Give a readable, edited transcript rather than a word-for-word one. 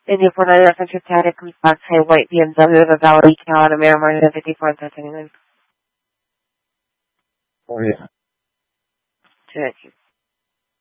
India for 9 Titanic, Class A, white BMW, the Valley, Cal, American 54, Titanic. Oh, yeah. Thank you.